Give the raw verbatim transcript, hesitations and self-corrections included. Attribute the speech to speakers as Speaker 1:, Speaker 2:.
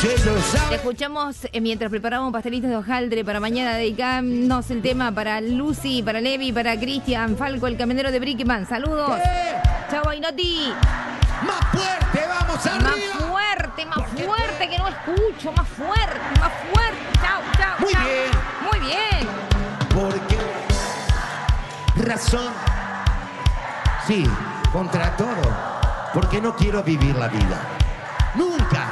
Speaker 1: Te escuchamos eh, mientras preparamos pastelitos de hojaldre para mañana. Dedicamos el tema para Lucy, para Levi, para Cristian Falco, el camionero de Brickman. Saludos.
Speaker 2: ¿Qué?
Speaker 1: Chao, Bainoti.
Speaker 2: Más fuerte, vamos arriba.
Speaker 1: Más fuerte, más fuerte, que no escucho. Más fuerte, más fuerte. Chao, chao.
Speaker 2: Muy
Speaker 1: chao.
Speaker 2: bien.
Speaker 1: Muy bien.
Speaker 2: ¿Por qué razón? Sí, contra todo. Porque no quiero vivir la vida. Nunca.